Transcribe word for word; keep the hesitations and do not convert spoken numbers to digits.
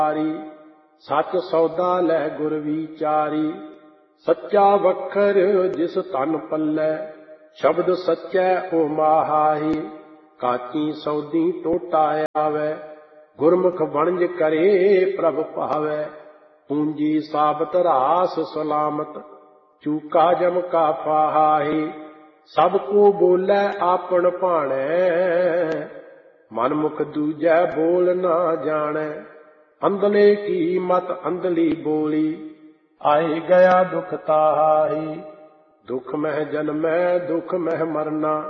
सच सौदा लै गुर विचारी। सच्चा वखर जिस तन पल्लै, शब्द सच्चै ओ माहाही। काची सौदी टोटा आवै, गुरमुख वणज करे प्रभ पावै। पूंजी साबत रास सलामत, चूका जम का फाहाही। सब को बोलै आपन भाणै, मनमुख दूजै बोल ना जाणै। अंधले की मत अंधली बोली, आए गया दुख ताहाही। दुख मह जन्मै दुख मह मरना,